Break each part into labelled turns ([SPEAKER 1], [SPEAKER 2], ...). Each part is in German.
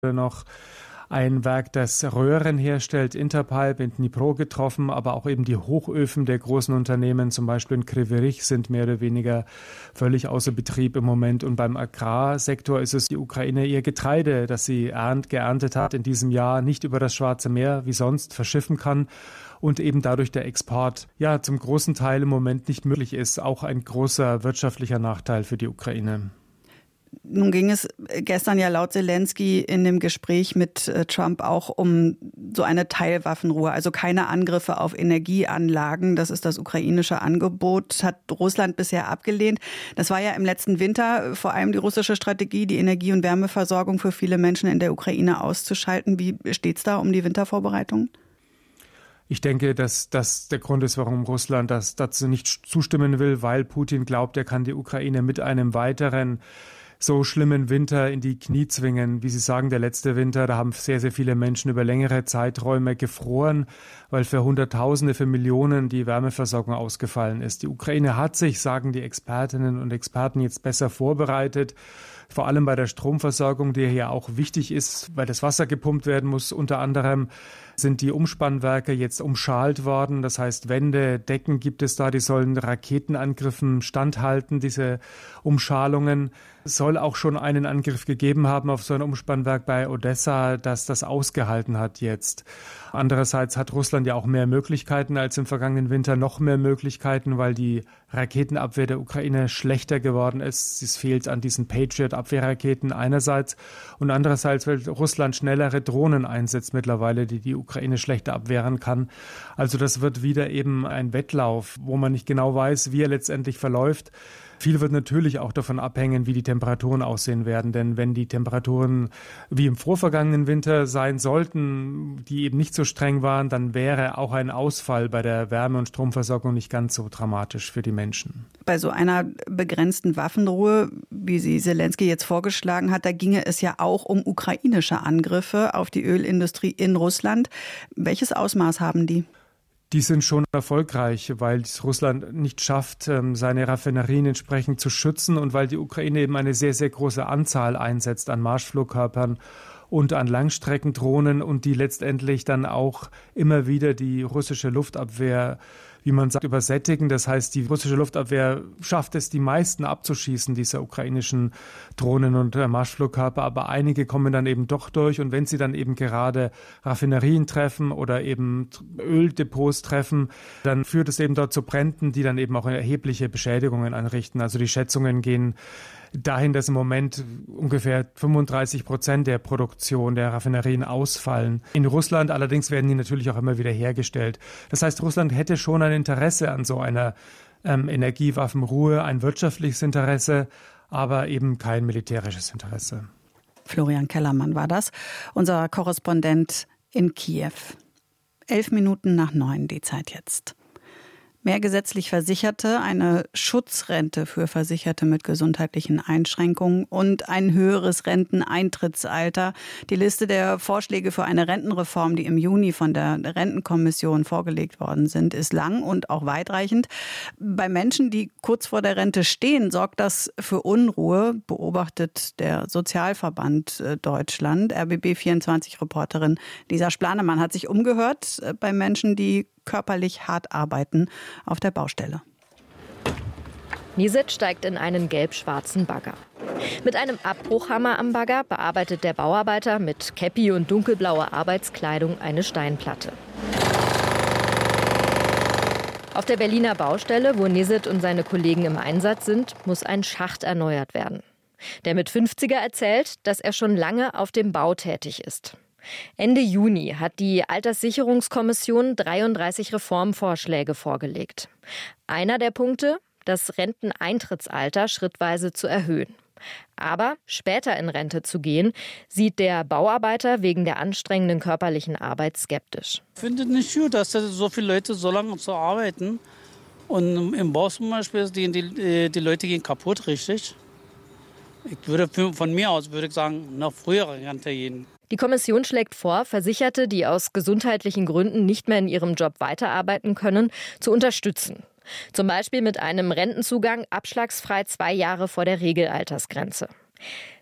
[SPEAKER 1] noch ein Werk, das Röhren herstellt, Interpipe in Dnipro getroffen, aber auch eben die Hochöfen der großen Unternehmen, zum Beispiel in Kryvyi Rih, sind mehr oder weniger völlig außer Betrieb im Moment. Und beim Agrarsektor ist es die Ukraine ihr Getreide, das sie geerntet hat in diesem Jahr, nicht über das Schwarze Meer wie sonst verschiffen kann. Und eben dadurch der Export zum großen Teil im Moment nicht möglich ist. Auch ein großer wirtschaftlicher Nachteil für die Ukraine.
[SPEAKER 2] Nun ging es gestern ja laut Zelensky in dem Gespräch mit Trump auch um so eine Teilwaffenruhe, also keine Angriffe auf Energieanlagen. Das ist das ukrainische Angebot, hat Russland bisher abgelehnt. Das war ja im letzten Winter vor allem die russische Strategie, die Energie- und Wärmeversorgung für viele Menschen in der Ukraine auszuschalten. Wie steht es da um die Wintervorbereitungen?
[SPEAKER 1] Ich denke, dass das der Grund ist, warum Russland dazu nicht zustimmen will, weil Putin glaubt, er kann die Ukraine mit einem weiteren so schlimmen Winter in die Knie zwingen. Wie Sie sagen, der letzte Winter, da haben sehr, sehr viele Menschen über längere Zeiträume gefroren, weil für Hunderttausende, für Millionen die Wärmeversorgung ausgefallen ist. Die Ukraine hat sich, sagen die Expertinnen und Experten, jetzt besser vorbereitet. Vor allem bei der Stromversorgung, die hier auch wichtig ist, weil das Wasser gepumpt werden muss. Unter anderem sind die Umspannwerke jetzt umschalt worden. Das heißt, Wände, Decken gibt es da, die sollen Raketenangriffen standhalten, diese Umschalungen. Es soll auch schon einen Angriff gegeben haben auf so ein Umspannwerk bei Odessa, das das ausgehalten hat jetzt. Andererseits hat Russland ja auch mehr Möglichkeiten als im vergangenen Winter, noch mehr Möglichkeiten, weil die Raketenabwehr der Ukraine schlechter geworden ist. Es fehlt an diesen Patriot-Abwehrraketen einerseits und andererseits, weil Russland schnellere Drohnen einsetzt mittlerweile, die Ukraine schlechter abwehren kann. Also das wird wieder eben ein Wettlauf, wo man nicht genau weiß, wie er letztendlich verläuft. Viel wird natürlich auch davon abhängen, wie die Temperaturen aussehen werden. Denn wenn die Temperaturen wie im vorvergangenen Winter sein sollten, die eben nicht so streng waren, dann wäre auch ein Ausfall bei der Wärme- und Stromversorgung nicht ganz so dramatisch für die Menschen.
[SPEAKER 2] Bei so einer begrenzten Waffenruhe, wie sie Zelensky jetzt vorgeschlagen hat, da ginge es ja auch um ukrainische Angriffe auf die Ölindustrie in Russland. Welches Ausmaß haben die?
[SPEAKER 1] Die sind schon erfolgreich, weil es Russland nicht schafft, seine Raffinerien entsprechend zu schützen und weil die Ukraine eben eine sehr, sehr große Anzahl einsetzt an Marschflugkörpern und an Langstreckendrohnen und die letztendlich dann auch immer wieder die russische Luftabwehr, wie man sagt, übersättigen. Das heißt, die russische Luftabwehr schafft es, die meisten abzuschießen, dieser ukrainischen Drohnen und Marschflugkörper. Aber einige kommen dann eben doch durch. Und wenn sie dann eben gerade Raffinerien treffen oder eben Öldepots treffen, dann führt es eben dort zu Bränden, die dann eben auch erhebliche Beschädigungen anrichten. Also die Schätzungen gehen dahin, dass im Moment ungefähr 35% der Produktion der Raffinerien ausfallen. In Russland allerdings werden die natürlich auch immer wieder hergestellt. Das heißt, Russland hätte schon ein Interesse an so einer Energiewaffenruhe, ein wirtschaftliches Interesse, aber eben kein militärisches Interesse.
[SPEAKER 2] Florian Kellermann war das, unser Korrespondent in Kiew. 8:11 die Zeit jetzt. Mehr gesetzlich Versicherte, eine Schutzrente für Versicherte mit gesundheitlichen Einschränkungen und ein höheres Renteneintrittsalter. Die Liste der Vorschläge für eine Rentenreform, die im Juni von der Rentenkommission vorgelegt worden sind, ist lang und auch weitreichend. Bei Menschen, die kurz vor der Rente stehen, sorgt das für Unruhe, beobachtet der Sozialverband Deutschland. RBB24-Reporterin Lisa Splanemann hat sich umgehört bei Menschen, die körperlich hart arbeiten auf der Baustelle.
[SPEAKER 3] Niset steigt in einen gelb-schwarzen Bagger. Mit einem Abbruchhammer am Bagger bearbeitet der Bauarbeiter mit Käppi und dunkelblauer Arbeitskleidung eine Steinplatte. Auf der Berliner Baustelle, wo Niset und seine Kollegen im Einsatz sind, muss ein Schacht erneuert werden. Der mit 50er erzählt, dass er schon lange auf dem Bau tätig ist. Ende Juni hat die Alterssicherungskommission 33 Reformvorschläge vorgelegt. Einer der Punkte, das Renteneintrittsalter schrittweise zu erhöhen. Aber später in Rente zu gehen, sieht der Bauarbeiter wegen der anstrengenden körperlichen Arbeit skeptisch.
[SPEAKER 4] Ich finde nicht gut, dass so viele Leute so lange zu arbeiten. Und im Bau zum Beispiel, die Leute gehen kaputt, richtig. Von mir aus würde ich sagen, nach früherer Rente gehen.
[SPEAKER 3] Die Kommission schlägt vor, Versicherte, die aus gesundheitlichen Gründen nicht mehr in ihrem Job weiterarbeiten können, zu unterstützen. Zum Beispiel mit einem Rentenzugang abschlagsfrei 2 Jahre vor der Regelaltersgrenze.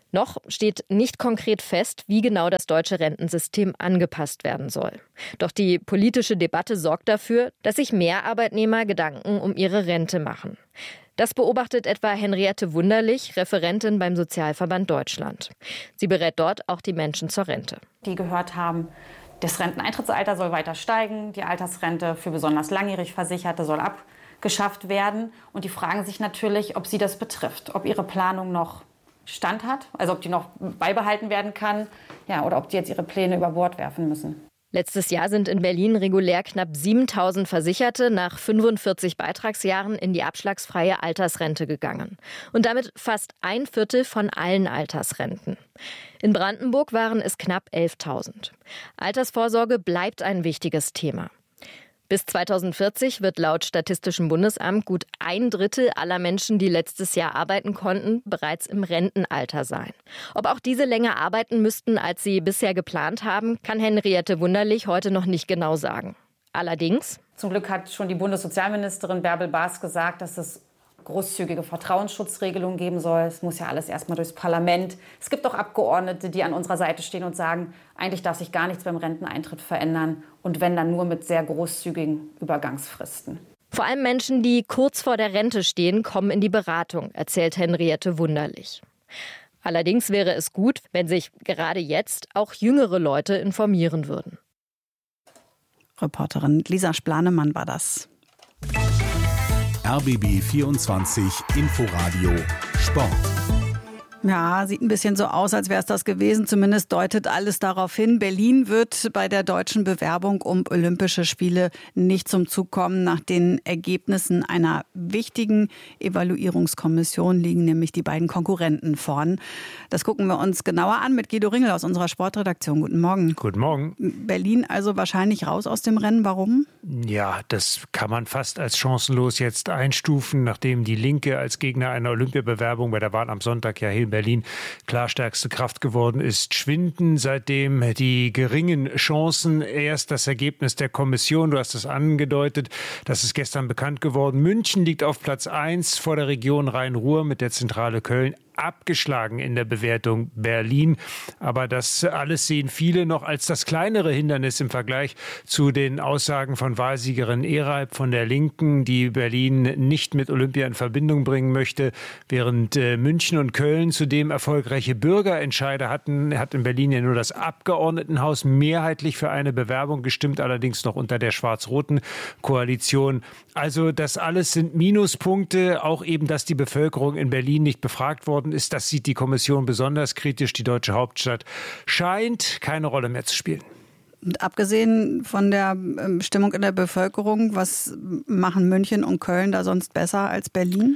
[SPEAKER 3] Noch steht nicht konkret fest, wie genau das deutsche Rentensystem angepasst werden soll. Doch die politische Debatte sorgt dafür, dass sich mehr Arbeitnehmer Gedanken um ihre Rente machen. Das beobachtet etwa Henriette Wunderlich, Referentin beim Sozialverband Deutschland. Sie berät dort auch die Menschen zur Rente.
[SPEAKER 5] Die gehört haben, das Renteneintrittsalter soll weiter steigen, die Altersrente für besonders langjährig Versicherte soll abgeschafft werden. Und die fragen sich natürlich, ob sie das betrifft, ob ihre Planung noch Stand hat, also ob die noch beibehalten werden kann, ja, oder ob die jetzt ihre Pläne über Bord werfen müssen.
[SPEAKER 3] Letztes Jahr sind in Berlin regulär knapp 7.000 Versicherte nach 45 Beitragsjahren in die abschlagsfreie Altersrente gegangen. Und damit fast 1/4 von allen Altersrenten. In Brandenburg waren es knapp 11.000. Altersvorsorge bleibt ein wichtiges Thema. Bis 2040 wird laut Statistischem Bundesamt gut 1/3 aller Menschen, die letztes Jahr arbeiten konnten, bereits im Rentenalter sein. Ob auch diese länger arbeiten müssten, als sie bisher geplant haben, kann Henriette Wunderlich heute noch nicht genau sagen. Allerdings:
[SPEAKER 5] Zum Glück hat schon die Bundessozialministerin Bärbel Baas gesagt, dass es großzügige Vertrauensschutzregelungen geben soll. Es muss ja alles erstmal durchs Parlament. Es gibt auch Abgeordnete, die an unserer Seite stehen und sagen, eigentlich darf sich gar nichts beim Renteneintritt verändern. Und wenn, dann nur mit sehr großzügigen Übergangsfristen.
[SPEAKER 3] Vor allem Menschen, die kurz vor der Rente stehen, kommen in die Beratung, erzählt Henriette Wunderlich. Allerdings wäre es gut, wenn sich gerade jetzt auch jüngere Leute informieren würden.
[SPEAKER 2] Reporterin Lisa Splanemann war das.
[SPEAKER 6] RBB 24 Inforadio Sport.
[SPEAKER 2] Ja, sieht ein bisschen so aus, als wäre es das gewesen. Zumindest deutet alles darauf hin. Berlin wird bei der deutschen Bewerbung um Olympische Spiele nicht zum Zug kommen. Nach den Ergebnissen einer wichtigen Evaluierungskommission liegen nämlich die beiden Konkurrenten vorn. Das gucken wir uns genauer an mit Guido Ringel aus unserer Sportredaktion. Guten Morgen.
[SPEAKER 7] Guten Morgen.
[SPEAKER 2] Berlin also wahrscheinlich raus aus dem Rennen. Warum?
[SPEAKER 7] Ja, das kann man fast als chancenlos jetzt einstufen, nachdem die Linke als Gegner einer Olympiabewerbung bei der Wahl am Sonntag ja in Berlin klar stärkste Kraft geworden ist. Schwinden seitdem die geringen Chancen. Erst das Ergebnis der Kommission, du hast es angedeutet, das ist gestern bekannt geworden. München liegt auf Platz 1 vor der Region Rhein-Ruhr mit der Zentrale Köln. Abgeschlagen in der Bewertung Berlin. Aber das alles sehen viele noch als das kleinere Hindernis im Vergleich zu den Aussagen von Wahlsiegerin Ereib von der Linken, die Berlin nicht mit Olympia in Verbindung bringen möchte. Während München und Köln zudem erfolgreiche Bürgerentscheide hatten, hat in Berlin ja nur das Abgeordnetenhaus mehrheitlich für eine Bewerbung gestimmt, allerdings noch unter der schwarz-roten Koalition. Also das alles sind Minuspunkte, auch eben, dass die Bevölkerung in Berlin nicht befragt worden ist. Das sieht die Kommission besonders kritisch. Die deutsche Hauptstadt scheint keine Rolle mehr zu spielen.
[SPEAKER 2] Und abgesehen von der Stimmung in der Bevölkerung, was machen München und Köln da sonst besser als Berlin?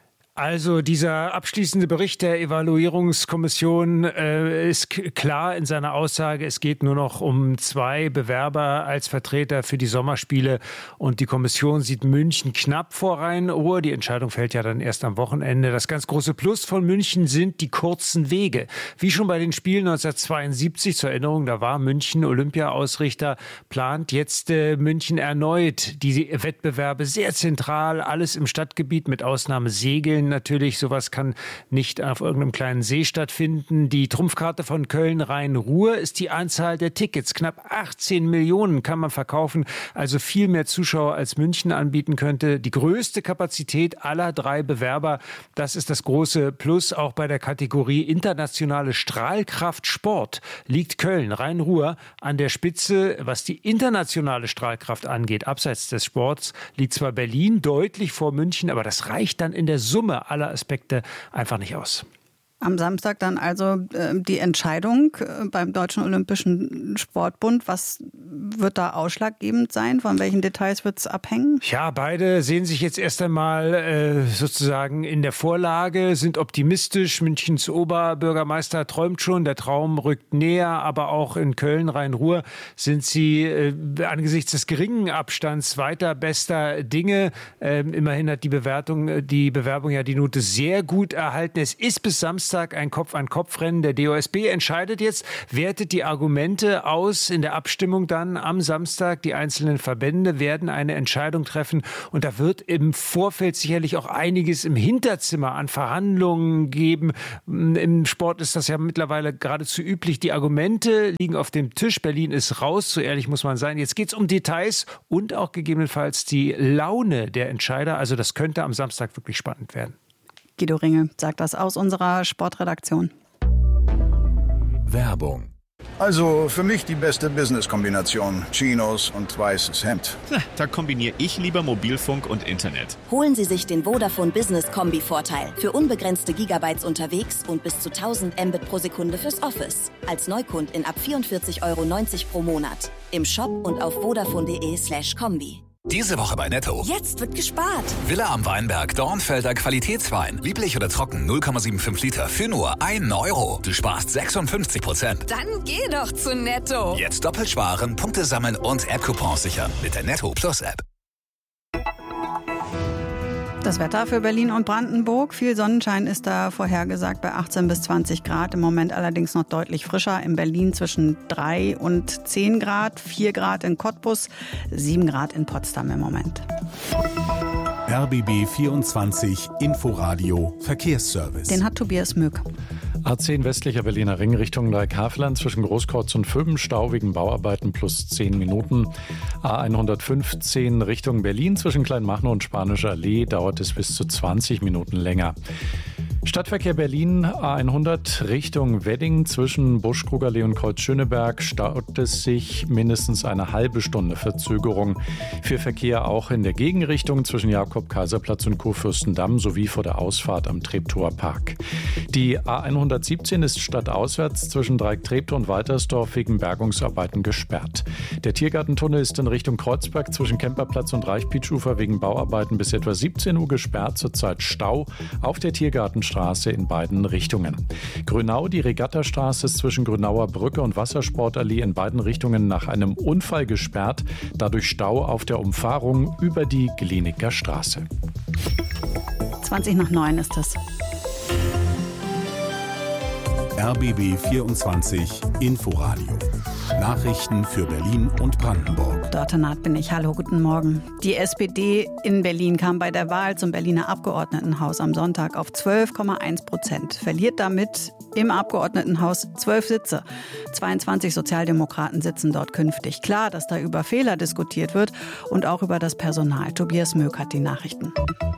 [SPEAKER 7] Also dieser abschließende Bericht der Evaluierungskommission ist klar in seiner Aussage, es geht nur noch um 2 Bewerber als Vertreter für die Sommerspiele und die Kommission sieht München knapp vor Rhein-Ruhr. Die Entscheidung fällt ja dann erst am Wochenende. Das ganz große Plus von München sind die kurzen Wege. Wie schon bei den Spielen 1972, zur Erinnerung, da war München Olympia-Ausrichter, plant jetzt München erneut die Wettbewerbe sehr zentral, alles im Stadtgebiet mit Ausnahme Segeln. Natürlich, sowas kann nicht auf irgendeinem kleinen See stattfinden. Die Trumpfkarte von Köln Rhein-Ruhr ist die Anzahl der Tickets. Knapp 18 Millionen kann man verkaufen, also viel mehr Zuschauer als München anbieten könnte. Die größte Kapazität aller 3 Bewerber, das ist das große Plus. Auch bei der Kategorie internationale Strahlkraft Sport liegt Köln Rhein-Ruhr an der Spitze. Was die internationale Strahlkraft angeht, abseits des Sports, liegt zwar Berlin deutlich vor München, aber das reicht dann in der Summe aller Aspekte einfach nicht aus.
[SPEAKER 2] Am Samstag dann also die Entscheidung beim Deutschen Olympischen Sportbund. Was wird da ausschlaggebend sein? Von welchen Details wird es abhängen?
[SPEAKER 7] Ja, beide sehen sich jetzt erst einmal sozusagen in der Vorlage, sind optimistisch. Münchens Oberbürgermeister träumt schon, der Traum rückt näher. Aber auch in Köln, Rhein-Ruhr sind sie angesichts des geringen Abstands weiter bester Dinge. Immerhin hat die Bewerbung ja die Note sehr gut erhalten. Es ist bis Samstag Samstag ein Kopf-an-Kopf-Rennen. Der DOSB entscheidet jetzt, wertet die Argumente aus in der Abstimmung dann am Samstag. Die einzelnen Verbände werden eine Entscheidung treffen. Und da wird im Vorfeld sicherlich auch einiges im Hinterzimmer an Verhandlungen geben. Im Sport ist das ja mittlerweile geradezu üblich. Die Argumente liegen auf dem Tisch. Berlin ist raus, so ehrlich muss man sein. Jetzt geht es um Details und auch gegebenenfalls die Laune der Entscheider. Also das könnte am Samstag wirklich spannend werden.
[SPEAKER 2] Guido Ringe sagt das aus unserer Sportredaktion.
[SPEAKER 6] Werbung.
[SPEAKER 8] Also für mich die beste Business-Kombination. Chinos und weißes Hemd.
[SPEAKER 9] Da kombiniere ich lieber Mobilfunk und Internet.
[SPEAKER 10] Holen Sie sich den Vodafone Business Kombi-Vorteil. Für unbegrenzte Gigabytes unterwegs und bis zu 1000 Mbit pro Sekunde fürs Office. Als Neukundin ab 44,90 € pro Monat. Im Shop und auf vodafone.de/kombi.
[SPEAKER 11] Diese Woche bei Netto.
[SPEAKER 10] Jetzt wird gespart.
[SPEAKER 11] Villa am Weinberg, Dornfelder Qualitätswein. Lieblich oder trocken, 0,75 Liter für nur 1 €. Du sparst 56%.
[SPEAKER 10] Dann geh doch zu Netto.
[SPEAKER 11] Jetzt doppelt sparen, Punkte sammeln und App-Coupons sichern mit der Netto Plus App.
[SPEAKER 2] Das Wetter für Berlin und Brandenburg. Viel Sonnenschein ist da vorhergesagt bei 18 bis 20 Grad. Im Moment allerdings noch deutlich frischer. In Berlin zwischen 3 und 10 Grad, 4 Grad in Cottbus, 7 Grad in Potsdam im Moment.
[SPEAKER 6] RBB 24 Inforadio Verkehrsservice.
[SPEAKER 2] Den hat Tobias Möck.
[SPEAKER 12] A10 westlicher Berliner Ring Richtung Neukafland zwischen Großkreuz und Föben, Stau wegen Bauarbeiten plus 10 Minuten. A115 Richtung Berlin zwischen Kleinmachnow und Spanische Allee dauert es bis zu 20 Minuten länger. Stadtverkehr Berlin, A100 Richtung Wedding zwischen Buschkrugerallee und Kreuz-Schöneberg staut es sich mindestens eine halbe Stunde Verzögerung. Für Verkehr auch in der Gegenrichtung zwischen Jakob-Kaiser-Platz und Kurfürstendamm sowie vor der Ausfahrt am Treptower Park. Die A117 ist stadtauswärts zwischen Dreieck-Treptow und Waltersdorf wegen Bergungsarbeiten gesperrt. Der Tiergartentunnel ist in Richtung Kreuzberg zwischen Kemperplatz und Reichpietschufer wegen Bauarbeiten bis etwa 17 Uhr gesperrt, zurzeit Stau auf der Tiergartenstraße in beiden Richtungen. Grünau, die Regattastraße ist zwischen Grünauer Brücke und Wassersportallee in beiden Richtungen nach einem Unfall gesperrt, dadurch Stau auf der Umfahrung über die Glienicker Straße.
[SPEAKER 2] 8:20 ist es.
[SPEAKER 6] RBB 24 Inforadio. Nachrichten für Berlin und Brandenburg.
[SPEAKER 2] Dörte Naht bin ich. Hallo, guten Morgen. Die SPD in Berlin kam bei der Wahl zum Berliner Abgeordnetenhaus am Sonntag auf 12,1%. Verliert damit im Abgeordnetenhaus 12 Sitze. 22 Sozialdemokraten sitzen dort künftig. Klar, dass da über Fehler diskutiert wird und auch über das Personal. Tobias Möck hat die Nachrichten.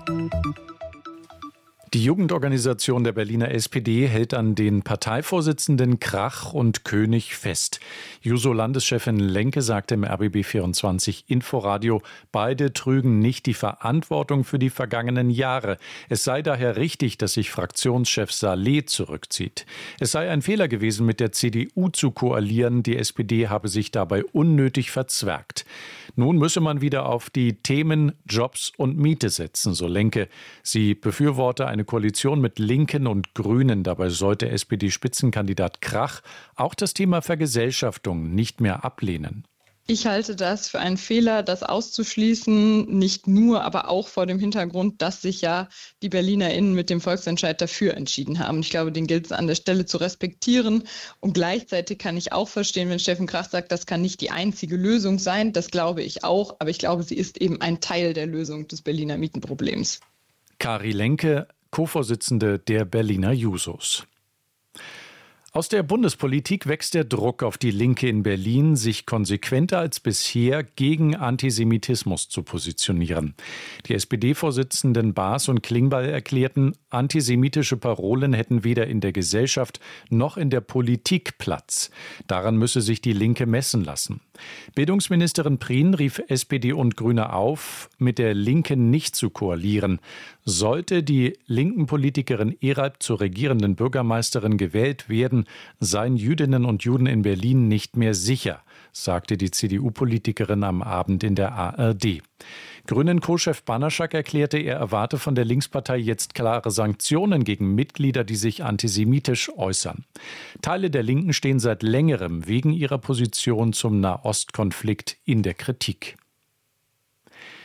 [SPEAKER 12] Die Jugendorganisation der Berliner SPD hält an den Parteivorsitzenden Krach und König fest. Juso-Landeschefin Lenke sagte im RBB 24 Inforadio, beide trügen nicht die Verantwortung für die vergangenen Jahre. Es sei daher richtig, dass sich Fraktionschef Saleh zurückzieht. Es sei ein Fehler gewesen, mit der CDU zu koalieren. Die SPD habe sich dabei unnötig verzwergt. Nun müsse man wieder auf die Themen Jobs und Miete setzen, so Lenke. Sie befürworte eine Koalition mit Linken und Grünen. Dabei sollte SPD-Spitzenkandidat Krach auch das Thema Vergesellschaftung nicht mehr ablehnen.
[SPEAKER 13] Ich halte das für einen Fehler, das auszuschließen, nicht nur, aber auch vor dem Hintergrund, dass sich ja die BerlinerInnen mit dem Volksentscheid dafür entschieden haben. Ich glaube, den gilt es an der Stelle zu respektieren. Und gleichzeitig kann ich auch verstehen, wenn Steffen Krach sagt, das kann nicht die einzige Lösung sein. Das glaube ich auch, aber ich glaube, sie ist eben ein Teil der Lösung des Berliner Mietenproblems.
[SPEAKER 12] Kari Lenke, Co-Vorsitzende der Berliner Jusos. Aus der Bundespolitik wächst der Druck auf die Linke in Berlin, sich konsequenter als bisher gegen Antisemitismus zu positionieren. Die SPD-Vorsitzenden Baas und Klingbeil erklärten, antisemitische Parolen hätten weder in der Gesellschaft noch in der Politik Platz. Daran müsse sich die Linke messen lassen. Bildungsministerin Prien rief SPD und Grüne auf, mit der Linken nicht zu koalieren. Sollte die linken Politikerin Eralb zur regierenden Bürgermeisterin gewählt werden, seien Jüdinnen und Juden in Berlin nicht mehr sicher, sagte die CDU-Politikerin am Abend in der ARD. Grünen-Co-Chef Banaschak erklärte, er erwarte von der Linkspartei jetzt klare Sanktionen gegen Mitglieder, die sich antisemitisch äußern. Teile der Linken stehen seit längerem wegen ihrer Position zum Nahostkonflikt in der Kritik.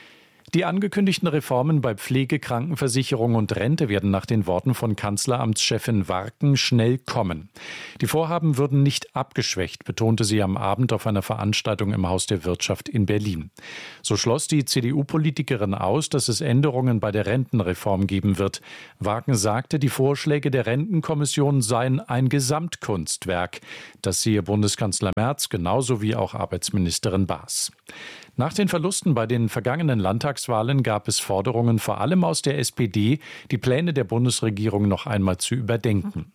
[SPEAKER 12] Die angekündigten Reformen bei Pflege, Krankenversicherung und Rente werden nach den Worten von Kanzleramtschefin Warken schnell kommen. Die Vorhaben würden nicht abgeschwächt, betonte sie am Abend auf einer Veranstaltung im Haus der Wirtschaft in Berlin. So schloss die CDU-Politikerin aus, dass es Änderungen bei der Rentenreform geben wird. Warken sagte, die Vorschläge der Rentenkommission seien ein Gesamtkunstwerk. Das sehe Bundeskanzler Merz genauso wie auch Arbeitsministerin Baas. Nach den Verlusten bei den vergangenen Landtagswahlen gab es Forderungen vor allem aus der SPD, die Pläne der Bundesregierung noch einmal zu überdenken.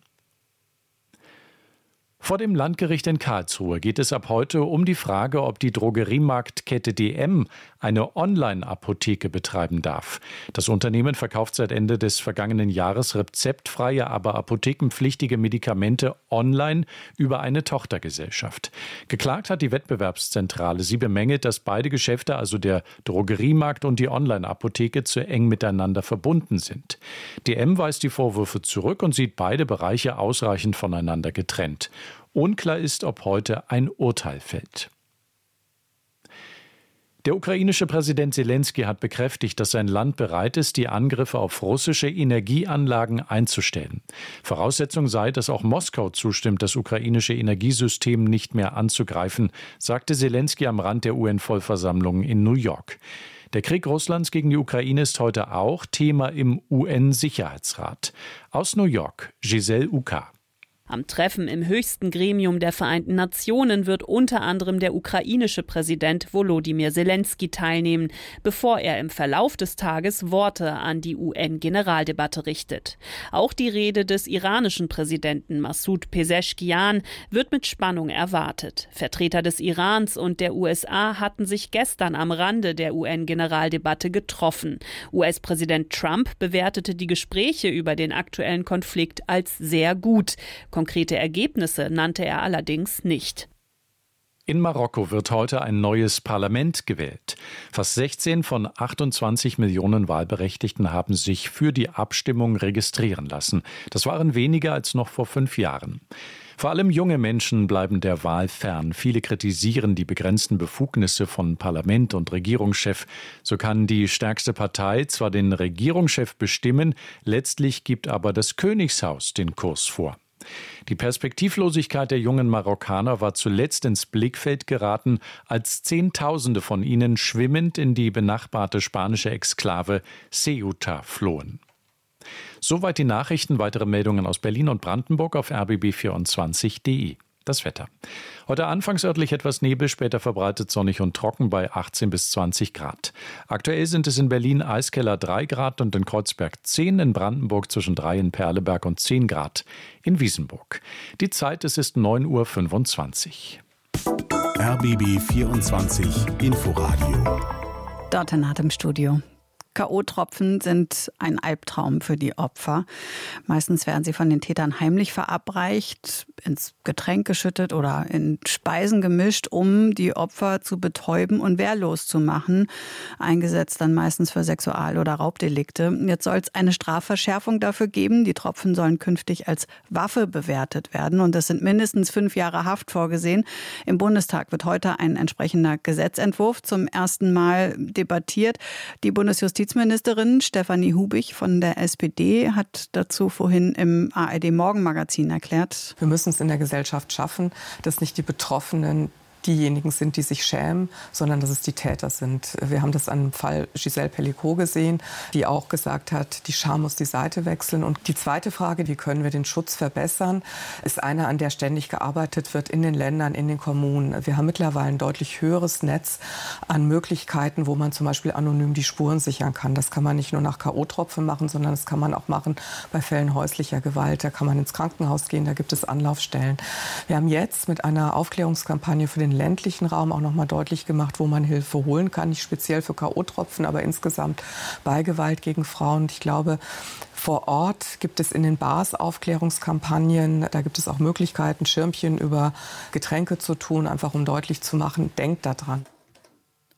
[SPEAKER 12] Vor dem Landgericht in Karlsruhe geht es ab heute um die Frage, ob die Drogeriemarktkette DM eine Online-Apotheke betreiben darf. Das Unternehmen verkauft seit Ende des vergangenen Jahres rezeptfreie, aber apothekenpflichtige Medikamente online über eine Tochtergesellschaft. Geklagt hat die Wettbewerbszentrale. Sie bemängelt, dass beide Geschäfte, also der Drogeriemarkt und die Online-Apotheke, zu eng miteinander verbunden sind. DM weist die Vorwürfe zurück und sieht beide Bereiche ausreichend voneinander getrennt. Unklar ist, ob heute ein Urteil fällt. Der ukrainische Präsident Selenskyj hat bekräftigt, dass sein Land bereit ist, die Angriffe auf russische Energieanlagen einzustellen. Voraussetzung sei, dass auch Moskau zustimmt, das ukrainische Energiesystem nicht mehr anzugreifen, sagte Selenskyj am Rand der UN-Vollversammlung in New York. Der Krieg Russlands gegen die Ukraine ist heute auch Thema im UN-Sicherheitsrat. Aus New York, Giselle Uka.
[SPEAKER 14] Am Treffen im höchsten Gremium der Vereinten Nationen wird unter anderem der ukrainische Präsident Volodymyr Selenskyj teilnehmen, bevor er im Verlauf des Tages Worte an die UN-Generaldebatte richtet. Auch die Rede des iranischen Präsidenten Massoud Pezeshkian wird mit Spannung erwartet. Vertreter des Irans und der USA hatten sich gestern am Rande der UN-Generaldebatte getroffen. US-Präsident Trump bewertete die Gespräche über den aktuellen Konflikt als sehr gut. Konkrete Ergebnisse nannte er allerdings nicht.
[SPEAKER 12] In Marokko wird heute ein neues Parlament gewählt. Fast 16 von 28 Millionen Wahlberechtigten haben sich für die Abstimmung registrieren lassen. Das waren weniger als noch vor 5 Jahren. Vor allem junge Menschen bleiben der Wahl fern. Viele kritisieren die begrenzten Befugnisse von Parlament und Regierungschef. So kann die stärkste Partei zwar den Regierungschef bestimmen, letztlich gibt aber das Königshaus den Kurs vor. Die Perspektivlosigkeit der jungen Marokkaner war zuletzt ins Blickfeld geraten, als Zehntausende von ihnen schwimmend in die benachbarte spanische Exklave Ceuta flohen. Soweit die Nachrichten. Weitere Meldungen aus Berlin und Brandenburg auf rbb24.de. Das Wetter. Heute anfangs örtlich etwas Nebel, später verbreitet sonnig und trocken bei 18 bis 20 Grad. Aktuell sind es in Berlin Eiskeller 3 Grad und in Kreuzberg 10, in Brandenburg zwischen 3 in Perleberg und 10 Grad in Wiesenburg. Die Zeit, es ist 9:25 Uhr.
[SPEAKER 6] RBB 24 Inforadio.
[SPEAKER 2] Dort in Atem Studio. K.O.-Tropfen sind ein Albtraum für die Opfer. Meistens werden sie von den Tätern heimlich verabreicht, ins Getränk geschüttet oder in Speisen gemischt, um die Opfer zu betäuben und wehrlos zu machen. Eingesetzt dann meistens für Sexual- oder Raubdelikte. Jetzt soll es eine Strafverschärfung dafür geben. Die Tropfen sollen künftig als Waffe bewertet werden und es sind mindestens 5 Jahre Haft vorgesehen. Im Bundestag wird heute ein entsprechender Gesetzentwurf zum ersten Mal debattiert. Die Bundesjustizministerin Stefanie Hubich von der SPD hat dazu vorhin im ARD-Morgenmagazin erklärt:
[SPEAKER 15] Wir müssen es in der Gesellschaft schaffen, dass nicht die Betroffenen diejenigen sind, die sich schämen, sondern dass es die Täter sind. Wir haben das an dem Fall Giselle Pelicot gesehen, die auch gesagt hat, die Scham muss die Seite wechseln. Und die zweite Frage, wie können wir den Schutz verbessern, ist eine, an der ständig gearbeitet wird in den Ländern, in den Kommunen. Wir haben mittlerweile ein deutlich höheres Netz an Möglichkeiten, wo man zum Beispiel anonym die Spuren sichern kann. Das kann man nicht nur nach K.O.-Tropfen machen, sondern das kann man auch machen bei Fällen häuslicher Gewalt. Da kann man ins Krankenhaus gehen, da gibt es Anlaufstellen. Wir haben jetzt mit einer Aufklärungskampagne für den ländlichen Raum auch noch mal deutlich gemacht, wo man Hilfe holen kann. Nicht speziell für K.O.-Tropfen, aber insgesamt bei Gewalt gegen Frauen. Und ich glaube, vor Ort gibt es in den Bars Aufklärungskampagnen. Da gibt es auch Möglichkeiten, Schirmchen über Getränke zu tun, einfach um deutlich zu machen, denkt daran.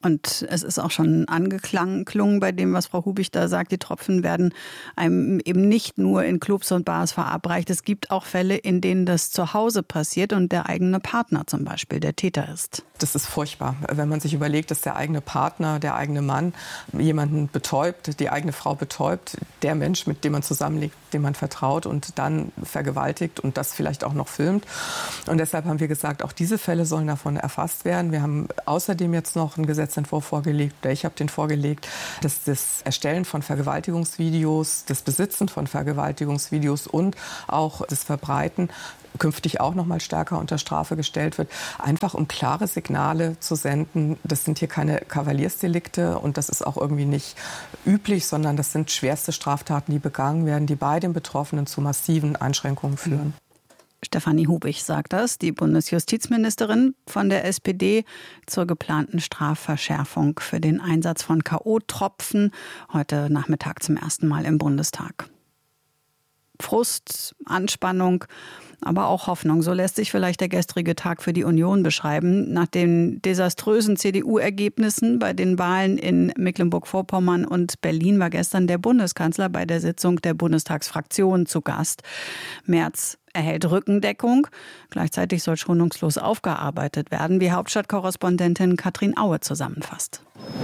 [SPEAKER 2] Und es ist auch schon angeklungen bei dem, was Frau Hubich da sagt. Die Tropfen werden einem eben nicht nur in Clubs und Bars verabreicht. Es gibt auch Fälle, in denen das zu Hause passiert und der eigene Partner zum Beispiel der Täter ist.
[SPEAKER 15] Das ist furchtbar, wenn man sich überlegt, dass der eigene Partner, der eigene Mann jemanden betäubt, die eigene Frau betäubt, der Mensch, mit dem man zusammenlebt, dem man vertraut und dann vergewaltigt und das vielleicht auch noch filmt. Und deshalb haben wir gesagt, auch diese Fälle sollen davon erfasst werden. Wir haben außerdem jetzt noch einen Gesetzentwurf vorgelegt, oder ich habe den vorgelegt, dass das Erstellen von Vergewaltigungsvideos, das Besitzen von Vergewaltigungsvideos und auch das Verbreiten künftig auch noch mal stärker unter Strafe gestellt wird, einfach um klare Signale zu senden. Das sind hier keine Kavaliersdelikte und das ist auch irgendwie nicht üblich, sondern das sind schwerste Straftaten, die begangen werden, die bei den Betroffenen zu massiven Einschränkungen führen.
[SPEAKER 2] Stefanie Hubich sagt das, die Bundesjustizministerin von der SPD, zur geplanten Strafverschärfung für den Einsatz von K.O.-Tropfen heute Nachmittag zum ersten Mal im Bundestag. Frust, Anspannung, aber auch Hoffnung. So lässt sich vielleicht der gestrige Tag für die Union beschreiben. Nach den desaströsen CDU-Ergebnissen bei den Wahlen in Mecklenburg-Vorpommern und Berlin war gestern der Bundeskanzler bei der Sitzung der Bundestagsfraktion zu Gast. Merz erhält Rückendeckung. Gleichzeitig soll schonungslos aufgearbeitet werden, wie Hauptstadtkorrespondentin Katrin Aue zusammenfasst.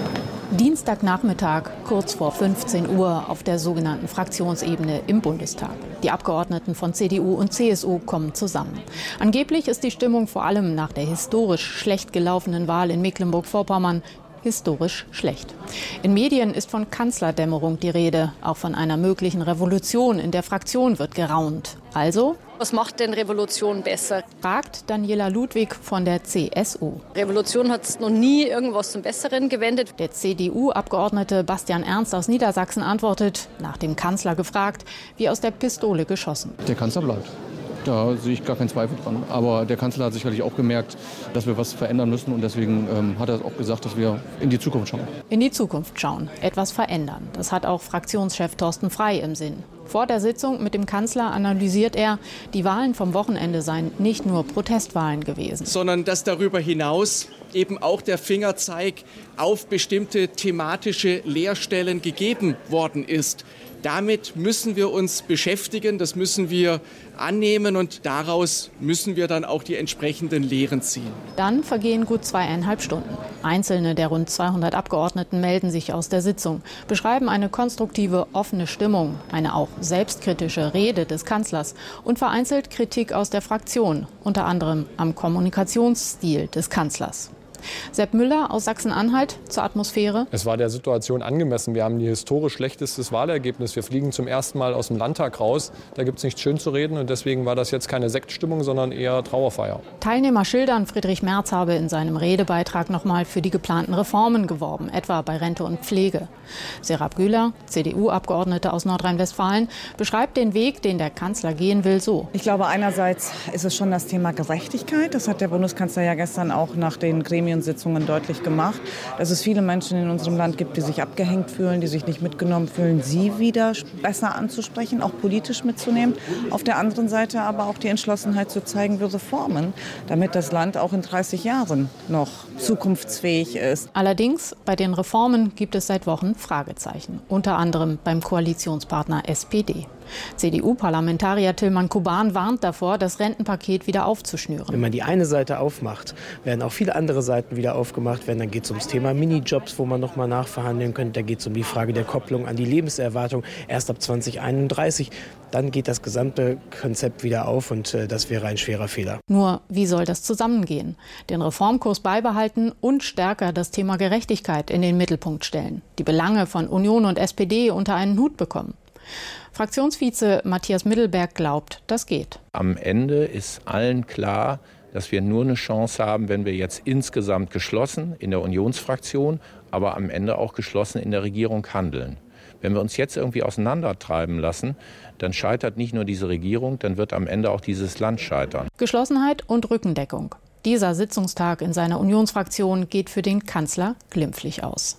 [SPEAKER 16] Dienstagnachmittag, kurz vor 15 Uhr, auf der sogenannten Fraktionsebene im Bundestag. Die Abgeordneten von CDU und CSU kommen zusammen. Angeblich ist die Stimmung vor allem nach der historisch schlecht gelaufenen Wahl in Mecklenburg-Vorpommern historisch schlecht. In Medien ist von Kanzlerdämmerung die Rede. Auch von einer möglichen Revolution in der Fraktion wird geraunt. Also,
[SPEAKER 17] was macht denn Revolution besser?
[SPEAKER 16] Fragt Daniela Ludwig von der CSU.
[SPEAKER 17] Revolution hat noch nie irgendwas zum Besseren gewendet.
[SPEAKER 16] Der CDU-Abgeordnete Bastian Ernst aus Niedersachsen antwortet, nach dem Kanzler gefragt, wie aus der Pistole geschossen.
[SPEAKER 18] Der Kanzler bleibt. Da sehe ich gar keinen Zweifel dran. Aber der Kanzler hat sicherlich auch gemerkt, dass wir was verändern müssen. Und deswegen hat er auch gesagt, dass wir in die Zukunft schauen.
[SPEAKER 16] In die Zukunft schauen, etwas verändern. Das hat auch Fraktionschef Thorsten Frey im Sinn. Vor der Sitzung mit dem Kanzler analysiert er, die Wahlen vom Wochenende seien nicht nur Protestwahlen gewesen.
[SPEAKER 19] Sondern dass darüber hinaus eben auch der Fingerzeig auf bestimmte thematische Leerstellen gegeben worden ist. Damit müssen wir uns beschäftigen, das müssen wir annehmen und daraus müssen wir dann auch die entsprechenden Lehren ziehen.
[SPEAKER 16] Dann vergehen gut 2,5 Stunden. Einzelne der rund 200 Abgeordneten melden sich aus der Sitzung, beschreiben eine konstruktive, offene Stimmung, eine auch selbstkritische Rede des Kanzlers und vereinzelt Kritik aus der Fraktion, unter anderem am Kommunikationsstil des Kanzlers. Sepp Müller aus Sachsen-Anhalt zur Atmosphäre.
[SPEAKER 20] Es war der Situation angemessen. Wir haben ein historisch schlechtestes Wahlergebnis. Wir fliegen zum ersten Mal aus dem Landtag raus. Da gibt es nichts schön zu reden. Und deswegen war das jetzt keine Sektstimmung, sondern eher Trauerfeier.
[SPEAKER 16] Teilnehmer schildern, Friedrich Merz habe in seinem Redebeitrag nochmal für die geplanten Reformen geworben, etwa bei Rente und Pflege. Serap Güler, CDU-Abgeordnete aus Nordrhein-Westfalen, beschreibt den Weg, den der Kanzler gehen will, so.
[SPEAKER 21] Ich glaube, einerseits ist es schon das Thema Gerechtigkeit. Das hat der Bundeskanzler ja gestern auch nach den Gremiensitzungen deutlich gemacht, dass es viele Menschen in unserem Land gibt, die sich abgehängt fühlen, die sich nicht mitgenommen fühlen, sie wieder besser anzusprechen, auch politisch mitzunehmen. Auf der anderen Seite aber auch die Entschlossenheit zu zeigen für Reformen, damit das Land auch in 30 Jahren noch zukunftsfähig ist.
[SPEAKER 16] Allerdings, bei den Reformen gibt es seit Wochen Fragezeichen, unter anderem beim Koalitionspartner SPD. CDU-Parlamentarier Tilman Kuban warnt davor, das Rentenpaket wieder aufzuschnüren.
[SPEAKER 22] Wenn man die eine Seite aufmacht, werden auch viele andere Seiten wieder aufgemacht werden. Dann geht es ums Thema Minijobs, wo man noch mal nachverhandeln könnte. Da geht es um die Frage der Kopplung an die Lebenserwartung erst ab 2031. Dann geht das gesamte Konzept wieder auf und das wäre ein schwerer Fehler.
[SPEAKER 16] Nur, wie soll das zusammengehen? Den Reformkurs beibehalten und stärker das Thema Gerechtigkeit in den Mittelpunkt stellen. Die Belange von Union und SPD unter einen Hut bekommen. Fraktionsvize Matthias Mittelberg glaubt, das geht.
[SPEAKER 23] Am Ende ist allen klar, dass wir nur eine Chance haben, wenn wir jetzt insgesamt geschlossen in der Unionsfraktion, aber am Ende auch geschlossen in der Regierung handeln. Wenn wir uns jetzt irgendwie auseinandertreiben lassen, dann scheitert nicht nur diese Regierung, dann wird am Ende auch dieses Land scheitern.
[SPEAKER 16] Geschlossenheit und Rückendeckung. Dieser Sitzungstag in seiner Unionsfraktion geht für den Kanzler glimpflich aus.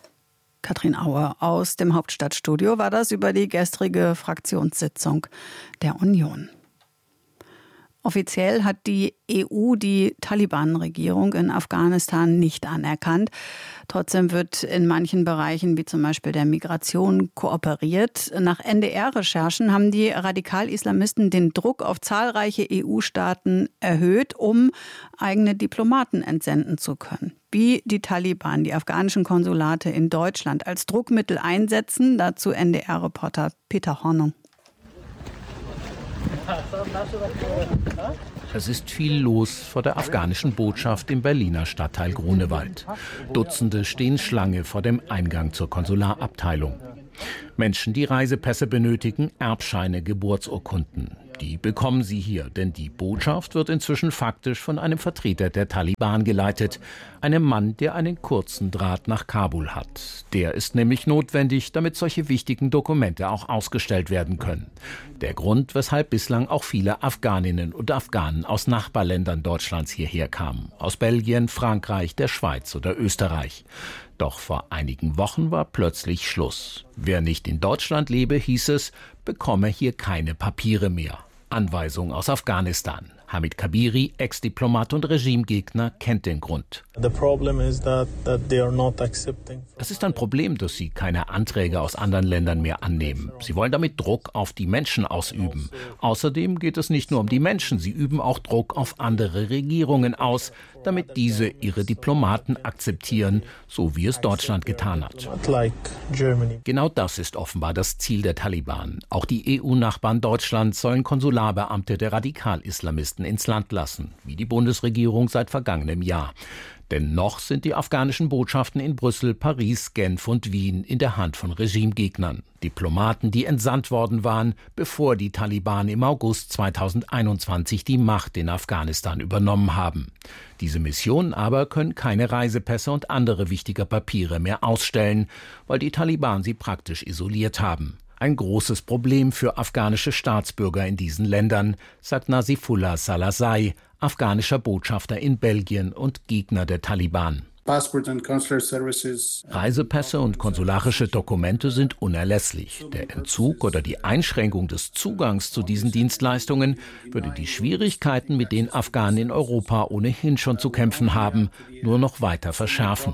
[SPEAKER 2] Katrin Aue aus dem Hauptstadtstudio war das über die gestrige Fraktionssitzung der Union. Offiziell hat die EU die Taliban-Regierung in Afghanistan nicht anerkannt. Trotzdem wird in manchen Bereichen, wie zum Beispiel der Migration, kooperiert. Nach NDR-Recherchen haben die Radikal-Islamisten den Druck auf zahlreiche EU-Staaten erhöht, um eigene Diplomaten entsenden zu können. Wie die Taliban die afghanischen Konsulate in Deutschland als Druckmittel einsetzen, dazu NDR-Reporter Peter Hornung.
[SPEAKER 1] Es ist viel los vor der afghanischen Botschaft im Berliner Stadtteil Grunewald. Dutzende stehen Schlange vor dem Eingang zur Konsularabteilung. Menschen, die Reisepässe benötigen, Erbscheine, Geburtsurkunden. Die bekommen sie hier, denn die Botschaft wird inzwischen faktisch von einem Vertreter der Taliban geleitet. Einem Mann, der einen kurzen Draht nach Kabul hat. Der ist nämlich notwendig, damit solche wichtigen Dokumente auch ausgestellt werden können. Der Grund, weshalb bislang auch viele Afghaninnen und Afghanen aus Nachbarländern Deutschlands hierher kamen. Aus Belgien, Frankreich, der Schweiz oder Österreich. Doch vor einigen Wochen war plötzlich Schluss. Wer nicht in Deutschland lebe, hieß es, bekomme hier keine Papiere mehr. Anweisung aus Afghanistan. Hamid Kabiri, Ex-Diplomat und Regimegegner, kennt den Grund. Es ist ein Problem, dass sie keine Anträge aus anderen Ländern mehr annehmen. Sie wollen damit Druck auf die Menschen ausüben. Außerdem geht es nicht nur um die Menschen, sie üben auch Druck auf andere Regierungen aus, damit diese ihre Diplomaten akzeptieren, so wie es Deutschland getan hat. Genau das ist offenbar das Ziel der Taliban. Auch die EU-Nachbarn Deutschlands sollen Konsularbeamte der Radikal-Islamisten ins Land lassen, wie die Bundesregierung seit vergangenem Jahr. Denn noch sind die afghanischen Botschaften in Brüssel, Paris, Genf und Wien in der Hand von Regimegegnern. Diplomaten, die entsandt worden waren, bevor die Taliban im August 2021 die Macht in Afghanistan übernommen haben. Diese Missionen aber können keine Reisepässe und andere wichtige Papiere mehr ausstellen, weil die Taliban sie praktisch isoliert haben. Ein großes Problem für afghanische Staatsbürger in diesen Ländern, sagt Nasifullah Salasai, afghanischer Botschafter in Belgien und Gegner der Taliban. Reisepässe und konsularische Dokumente sind unerlässlich. Der Entzug oder die Einschränkung des Zugangs zu diesen Dienstleistungen würde die Schwierigkeiten, mit denen Afghanen in Europa ohnehin schon zu kämpfen haben, nur noch weiter verschärfen.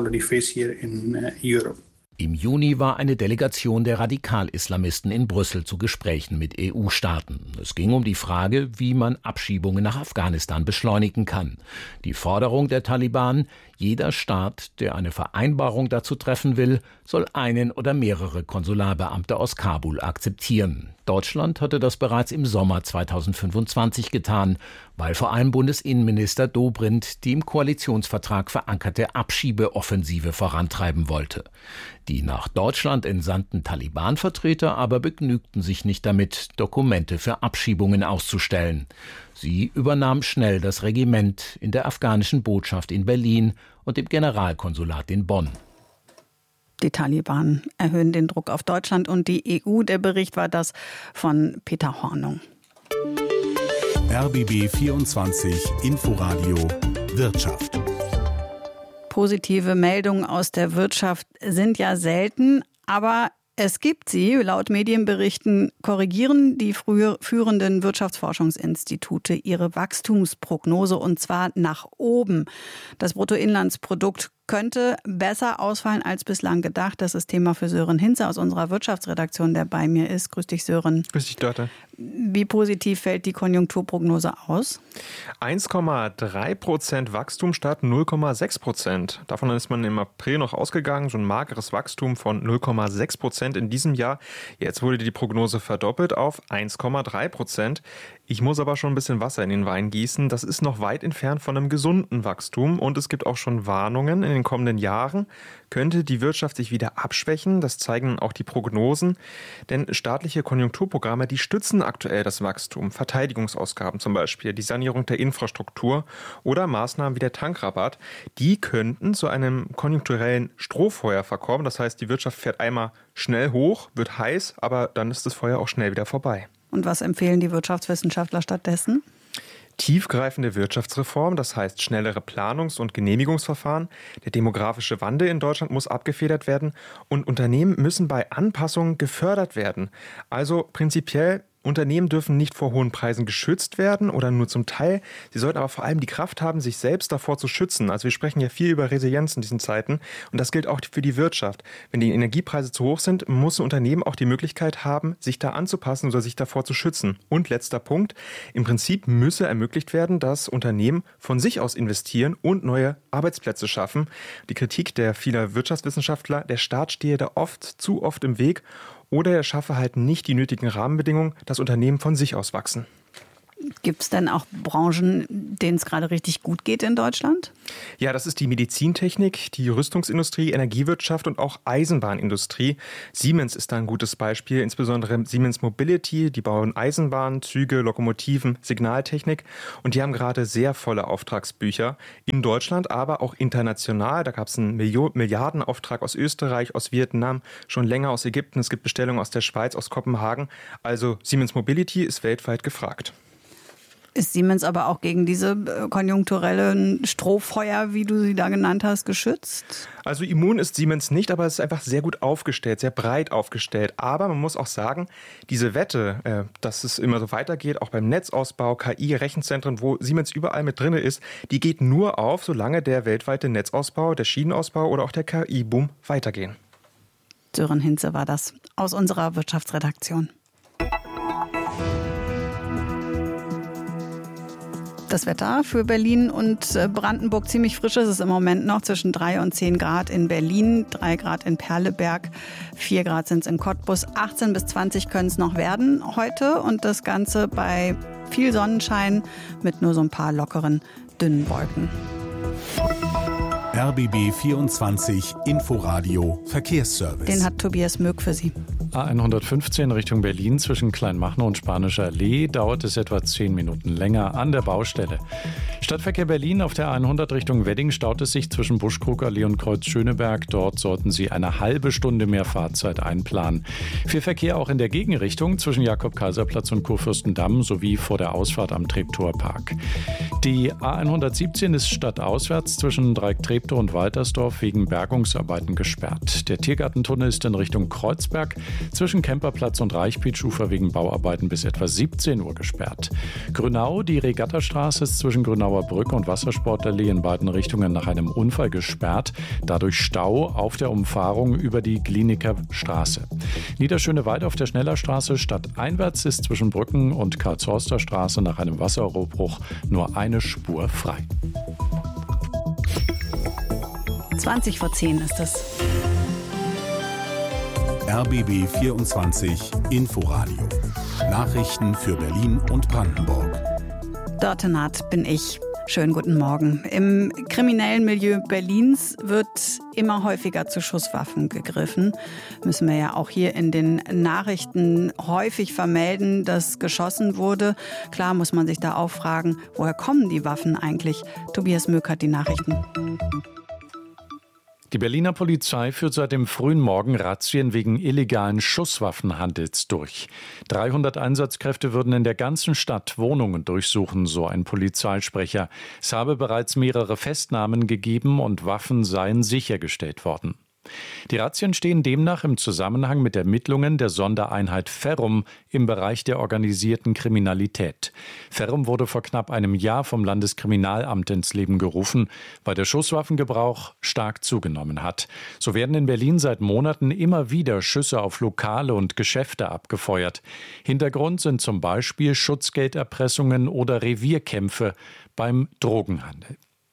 [SPEAKER 1] Im Juni war eine Delegation der Radikal-Islamisten in Brüssel zu Gesprächen mit EU-Staaten. Es ging um die Frage, wie man Abschiebungen nach Afghanistan beschleunigen kann. Die Forderung der Taliban: Jeder Staat, der eine Vereinbarung dazu treffen will, soll einen oder mehrere Konsularbeamte aus Kabul akzeptieren. Deutschland hatte das bereits im Sommer 2025 getan, weil vor allem Bundesinnenminister Dobrindt die im Koalitionsvertrag verankerte Abschiebeoffensive vorantreiben wollte. Die nach Deutschland entsandten Taliban-Vertreter aber begnügten sich nicht damit, Dokumente für Abschiebungen auszustellen. Sie übernahmen schnell das Regiment in der afghanischen Botschaft in Berlin und im Generalkonsulat in Bonn.
[SPEAKER 2] Die Taliban erhöhen den Druck auf Deutschland und die EU. Der Bericht war das von Peter Hornung.
[SPEAKER 6] RBB 24 Inforadio Wirtschaft.
[SPEAKER 2] Positive Meldungen aus der Wirtschaft sind ja selten, aber es gibt sie. Laut Medienberichten korrigieren die führenden Wirtschaftsforschungsinstitute ihre Wachstumsprognose, und zwar nach oben. Das Bruttoinlandsprodukt könnte besser ausfallen als bislang gedacht. Das ist Thema für Sören Hinze aus unserer Wirtschaftsredaktion, der bei mir ist. Grüß dich, Sören.
[SPEAKER 4] Grüß dich, Dörte.
[SPEAKER 2] Wie positiv fällt die Konjunkturprognose aus?
[SPEAKER 4] 1,3% Wachstum statt 0,6%. Davon ist man im April noch ausgegangen, so ein mageres Wachstum von 0,6% in diesem Jahr. Jetzt wurde die Prognose verdoppelt auf 1,3%. Ich muss aber schon ein bisschen Wasser in den Wein gießen. Das ist noch weit entfernt von einem gesunden Wachstum, und es gibt auch schon Warnungen. In den kommenden Jahren könnte die Wirtschaft sich wieder abschwächen. Das zeigen auch die Prognosen. Denn staatliche Konjunkturprogramme, die stützen aktuell das Wachstum. Verteidigungsausgaben zum Beispiel, die Sanierung der Infrastruktur oder Maßnahmen wie der Tankrabatt, die könnten zu einem konjunkturellen Strohfeuer verkommen. Das heißt, die Wirtschaft fährt einmal schnell hoch, wird heiß, aber dann ist das Feuer auch schnell wieder vorbei.
[SPEAKER 2] Und was empfehlen die Wirtschaftswissenschaftler stattdessen?
[SPEAKER 4] Tiefgreifende Wirtschaftsreform, das heißt schnellere Planungs- und Genehmigungsverfahren. Der demografische Wandel in Deutschland muss abgefedert werden und Unternehmen müssen bei Anpassungen gefördert werden. Also prinzipiell Unternehmen dürfen nicht vor hohen Preisen geschützt werden oder nur zum Teil. Sie sollten aber vor allem die Kraft haben, sich selbst davor zu schützen. Also wir sprechen ja viel über Resilienz in diesen Zeiten und das gilt auch für die Wirtschaft. Wenn die Energiepreise zu hoch sind, muss ein Unternehmen auch die Möglichkeit haben, sich da anzupassen oder sich davor zu schützen. Und letzter Punkt, im Prinzip müsse ermöglicht werden, dass Unternehmen von sich aus investieren und neue Arbeitsplätze schaffen. Die Kritik der vieler Wirtschaftswissenschaftler, der Staat stehe da zu oft im Weg. Oder er schaffe halt nicht die nötigen Rahmenbedingungen, dass Unternehmen von sich aus wachsen.
[SPEAKER 2] Gibt es denn auch Branchen, denen es gerade richtig gut geht in Deutschland?
[SPEAKER 4] Ja, das ist die Medizintechnik, die Rüstungsindustrie, Energiewirtschaft und auch Eisenbahnindustrie. Siemens ist da ein gutes Beispiel, insbesondere Siemens Mobility. Die bauen Eisenbahnen, Züge, Lokomotiven, Signaltechnik und die haben gerade sehr volle Auftragsbücher in Deutschland, aber auch international. Da gab es einen Milliardenauftrag aus Österreich, aus Vietnam, schon länger aus Ägypten. Es gibt Bestellungen aus der Schweiz, aus Kopenhagen. Also Siemens Mobility ist weltweit gefragt.
[SPEAKER 2] Ist Siemens aber auch gegen diese konjunkturellen Strohfeuer, wie du sie da genannt hast, geschützt?
[SPEAKER 4] Also immun ist Siemens nicht, aber es ist einfach sehr gut aufgestellt, sehr breit aufgestellt. Aber man muss auch sagen, diese Wette, dass es immer so weitergeht, auch beim Netzausbau, KI, Rechenzentren, wo Siemens überall mit drin ist, die geht nur auf, solange der weltweite Netzausbau, der Schienenausbau oder auch der KI-Boom weitergehen.
[SPEAKER 2] Sören Hinze war das aus unserer Wirtschaftsredaktion. Das Wetter für Berlin und Brandenburg ziemlich frisch ist es im Moment noch, zwischen 3 und 10 Grad in Berlin, 3 Grad in Perleberg, 4 Grad sind es in Cottbus, 18 bis 20 können es noch werden heute und das Ganze bei viel Sonnenschein mit nur so ein paar lockeren, dünnen Wolken.
[SPEAKER 6] RBB 24 Inforadio Verkehrsservice.
[SPEAKER 2] Den hat Tobias Möck für Sie.
[SPEAKER 12] A115 Richtung Berlin zwischen Kleinmachnow und Spanischer Allee dauert es etwa 10 Minuten länger an der Baustelle. Stadtverkehr Berlin auf der 100 Richtung Wedding staut es sich zwischen Buschkrugallee und Kreuz Schöneberg. Dort sollten Sie eine halbe Stunde mehr Fahrzeit einplanen. Viel Verkehr auch in der Gegenrichtung zwischen Jakob-Kaiser-Platz und Kurfürstendamm sowie vor der Ausfahrt am Treptower-Park. Die A117 ist stadtauswärts zwischen Dreieck-Treptow und Waltersdorf wegen Bergungsarbeiten gesperrt. Der Tiergartentunnel ist in Richtung Kreuzberg zwischen Kemperplatz und Reichpietschufer wegen Bauarbeiten bis etwa 17 Uhr gesperrt. Grünau, die Regattastraße ist zwischen Grünauer Brücke und Wassersportallee in beiden Richtungen nach einem Unfall gesperrt. Dadurch Stau auf der Umfahrung über die Gliniker Straße. Niederschöneweide auf der Schnellerstraße stadteinwärts ist zwischen Brücken und Karlshorster Straße nach einem Wasserrohrbruch nur eine Spur frei.
[SPEAKER 2] 20 vor 10 ist es.
[SPEAKER 6] RBB 24 Inforadio. Nachrichten für Berlin und Brandenburg.
[SPEAKER 2] Dörte Naht bin ich. Schönen guten Morgen. Im kriminellen Milieu Berlins wird immer häufiger zu Schusswaffen gegriffen. Müssen wir ja auch hier in den Nachrichten häufig vermelden, dass geschossen wurde. Klar muss man sich da auch fragen, woher kommen die Waffen eigentlich? Tobias Möck hat die Nachrichten.
[SPEAKER 12] Die Berliner Polizei führt seit dem frühen Morgen Razzien wegen illegalen Schusswaffenhandels durch. 300 Einsatzkräfte würden in der ganzen Stadt Wohnungen durchsuchen, so ein Polizeisprecher. Es habe bereits mehrere Festnahmen gegeben und Waffen seien sichergestellt worden. Die Razzien stehen demnach im Zusammenhang mit Ermittlungen der Sondereinheit Ferrum im Bereich der organisierten Kriminalität. Ferrum wurde vor knapp einem Jahr vom Landeskriminalamt ins Leben gerufen, weil der Schusswaffengebrauch stark zugenommen hat. So werden in Berlin seit Monaten immer wieder Schüsse auf Lokale und Geschäfte abgefeuert. Hintergrund sind zum Beispiel Schutzgelderpressungen oder Revierkämpfe beim Drogenhandel.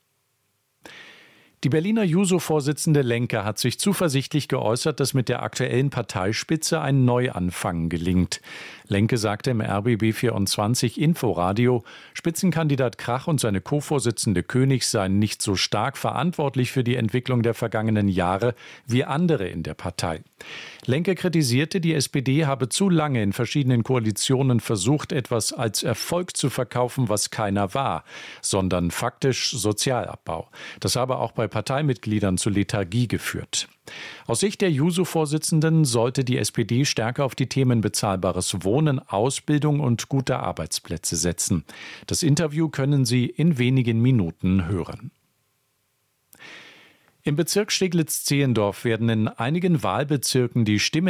[SPEAKER 12] Die Berliner Juso-Vorsitzende Lenke hat sich zuversichtlich geäußert, dass mit der aktuellen Parteispitze ein Neuanfang gelingt. Lenke sagte im RBB 24 Inforadio, Spitzenkandidat Krach und seine Co-Vorsitzende König seien nicht so stark verantwortlich für die Entwicklung der vergangenen Jahre wie andere in der Partei. Lenke kritisierte, die SPD habe zu lange in verschiedenen Koalitionen versucht, etwas als Erfolg zu verkaufen, was keiner war, sondern faktisch Sozialabbau. Das habe auch bei Parteimitgliedern zu Lethargie geführt. Aus Sicht der Juso-Vorsitzenden sollte die SPD stärker auf die Themen bezahlbares Wohnen, Ausbildung und gute Arbeitsplätze setzen. Das Interview können Sie in wenigen Minuten hören. Im Bezirk Steglitz-Zehlendorf werden in einigen Wahlbezirken die Stimmen